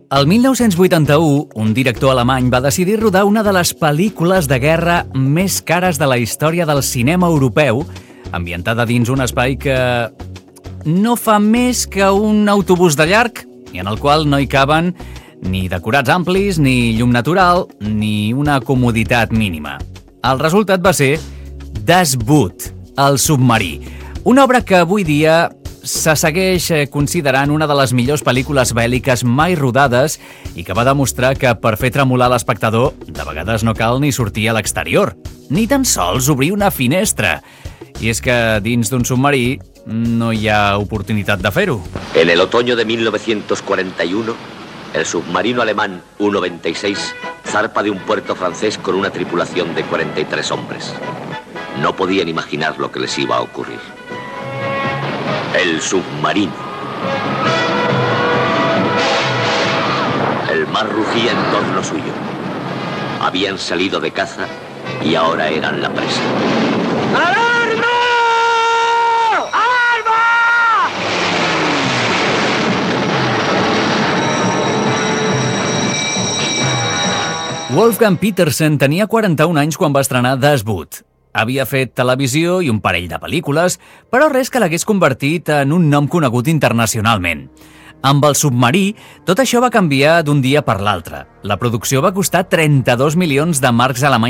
El 1981, un director alemany va decidir rodar una de les pel·lícules de guerra més cares de la història del cinema europeu, ambientada dins un espai que no fa més que un autobús de llarg i en el qual no hi caben ni decorats amplis, ni llum natural, ni una comoditat mínima. El resultat va ser Das Boot, el submarí, una obra que avui dia se segueix considerant una de les millors pel·lícules bèl·liques mai rodades i que va demostrar que per fer tremolar l'espectador de vegades no cal ni sortir a l'exterior, ni tan sols obrir una finestra. I és que dins d'un submarí no hi ha oportunitat de fer-ho. En el otoño de 1941, el submarino alemán U-96 zarpa de un puerto francés con una tripulación de 43 hombres. No podían imaginar lo que les iba a ocurrir. El submarino. El mar rugía en torno suyo. Habían salido de caza y ahora eran la presa. ¡Alarma! ¡Alarma! Wolfgang Petersen tenia 41 anys quan va estrenar Das Boot. Havia fet televisió i un parell de pel·lícules, però res que l'hagués convertit en un nom conegut internacionalment. Amb el submarí, tot això va canviar d'un dia per l'altre. La producció va costar 32 milions de marcs alemanys